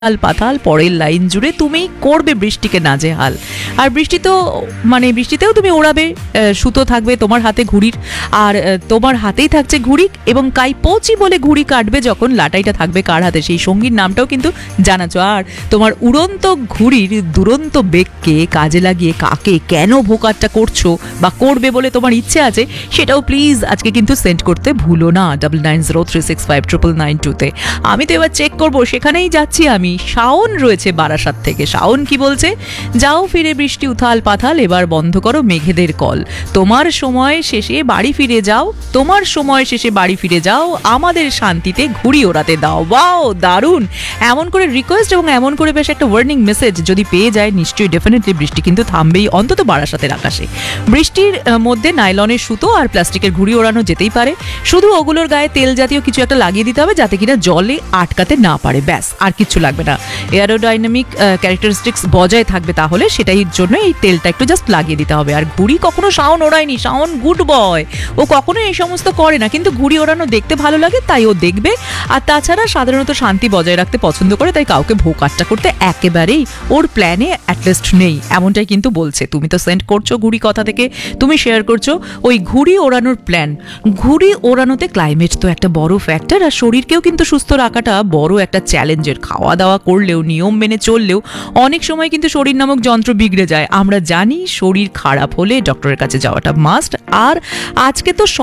উথাল পাতাল পরের লাইন জুড়ে তুমি করবে বৃষ্টিকে নাজেহাল। আর বৃষ্টিতেও তুমি ওড়াবে, সুতো থাকবে তোমার হাতে ঘুড়ির, আর তোমার হাতেই থাকছে ঘুড়ি, এবং কাইপোচি বলে ঘুড়ি কাটবে যখন লাটাইটা থাকবে কার হাতে, সেই সঙ্গীর নামটাও কিন্তু জানাচ্ছ। আর তোমার উড়ন্ত ঘুড়ির দুরন্ত বেগকে কাজে লাগিয়ে কাকে কেন ভোকারটা করছো বা করবে বলে তোমার ইচ্ছে আছে, সেটাও প্লিজ আজকে কিন্তু সেন্ড করতে ভুলো না 9903659992-তে। আমি তো এবার চেক করবো, সেখানেই যাচ্ছি আমি। শাওন রয়েছে বারাসাত থেকে। শাওন কি বলছে? যাও ফিরে বৃষ্টি উথাল পাথাল, এবার বন্ধ করো মেঘেদের কল, তোমার সময় শেষে বাড়ি ফিরে যাও, তোমার সময় শেষে বাড়ি ফিরে যাও, আমাদের শান্তিতে ঘুড়ি ওড়াতে দাও। ওয়াও, দারুণ! এমন করে রিকোয়েস্ট এবং এমন করে বেশ একটা ওয়ার্নিং মেসেজ যদি পেয়ে যায়, নিশ্চয়ই ডেফিনেটলি বৃষ্টি কিন্তু থামবেই, অন্তত বারাসাতের আকাশে। বৃষ্টির মধ্যে নাইলনের সুতো আর প্লাস্টিকের ঘুড়ি ওড়ানো যেতেই পারে, শুধু ওগুলোর গায়ে তেল জাতীয় কিছু একটা লাগিয়ে দিতে হবে যাতে কিনা জলে আটকাতে না পারে, ব্যাস, আর কিচ্ছু লাগবে না। এয়ারোডাইনামিক ক্যারেক্টারিস্টিক্স বজায় থাকবে, তাহলে সেটাই জন্য এই তেলটা একটু জাস্ট লাগিয়ে দিতে হবে। আর ঘুড়ি কখনো শাওন ওড়ায়নি, শাওন গুড বয়, ও কখনো এই সমস্ত করে না, কিন্তু ঘুড়ি ওড়ানো দেখতে ভালো লাগে তাই ও দেখবে। আর তাছাড়া সাধারণত শান্তি বজায় রাখতে পছন্দ করে, তাই কাউকে ভোকাট্টা করতে একেবারেই ওর প্ল্যানে অ্যাটলিস্ট নেই, এমনটাই কিন্তু বলছে। তুমি তো সেন্ড করছো ঘুড়ি কথা থেকে, তুমি শেয়ার করছো ওই ঘুড়ি ওড়ানোর প্ল্যান। ঘুড়ি ওড়ানোতে ক্লাইমেট তো একটা বড় ফ্যাক্টর, আর শরীরকেও কিন্তু সুস্থ রাখাটা বড় একটা চ্যালেঞ্জের। খাওয়া দাওয়া করলেও, নিয়ম মেনে চললেও অনেক সময় কিন্তু শরীর নামক যন্ত্র বিগড়ে যায়। আমরা জানি শরীর খারাপ হলে ডক্টরের কাছে যাওয়াটা মাস্ট। আর আজকে তো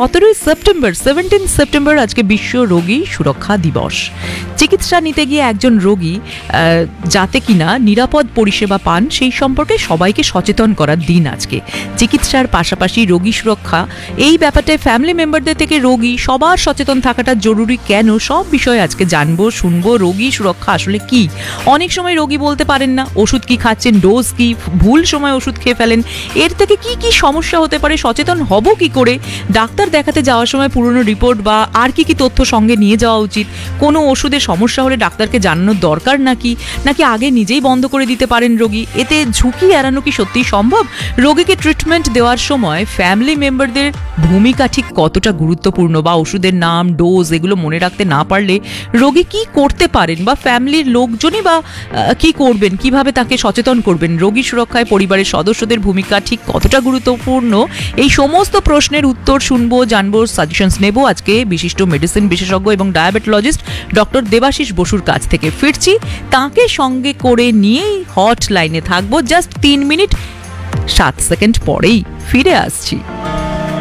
17 সেপ্টেম্বর আজকে বিশ্ব রোগী সুরক্ষা দিবস। চিকিৎসা নিতে গিয়ে একজন রোগী যাতে কিনা নিরাপদ পরিষেবা পান সেই সম্পর্কে সবাইকে সচেতন করার দিন আজকে। চিকিৎসার পাশাপাশি রোগী সুরক্ষা, এই ব্যাপারটায় ফ্যামিলি মেম্বারদের থেকে রোগী সবার সচেতন থাকাটা জরুরি। কেন, সব বিষয়ে আজকে জানবো, শুনবো। রোগী সুরক্ষা আসলে কি? অনেক সময় রোগী বলতে পারেন না ওষুধ কি খাচ্ছেন, ডোজ কি, ভুল সময় ওষুধ খেয়ে ফেলেন, এর থেকে কি কি সমস্যা হতে পারে, সচেতন হব কি করে, ডাক্তার দেখাতে যাওয়ার সময় পুরনো রিপোর্ট বা আর কি কি তথ্য সঙ্গে নিয়ে যাওয়া উচিত, কোনো ওষুধের সমস্যা হলে ডাক্তারকে জানানোর দরকার নাকি আগে নিজেই বন্ধ করে দিতে পারেন রোগী, এতে ঝুঁকি এড়ানো কি সত্যিই সম্ভব? রোগীকে ট্রিটমেন্ট দেওয়ার সময় ফ্যামিলি মেম্বারদের ভূমিকা ঠিক কতটা গুরুত্বপূর্ণ, বা ওষুধের নাম, ডোজ এগুলো মনে রাখতে না পারলে রোগী কি করতে পারেন, বা ফ্যামিলির লোকজনই বা কি করবেন, কিভাবে তাকে সচেতন করবেন, রোগী সুরক্ষায় পরিবারের সদস্যদের ভূমিকা ঠিক কতটা গুরুত্বপূর্ণ, এই সমস্ত প্রশ্নের উত্তর শুনবো, জানবো, সাজেশনস নেব আজকে বিশিষ্ট মেডিসিন বিশেষজ্ঞ এবং ডায়াবেটোলজিস্ট ডক্টর দেবাশিস বসুর কাছ থেকে। ফিরছি, তাকে সঙ্গে করে নিয়েই হট লাইনে থাকবো, জাস্ট 3 মিনিট 7 সেকেন্ড পরেই ফিরে আসছি।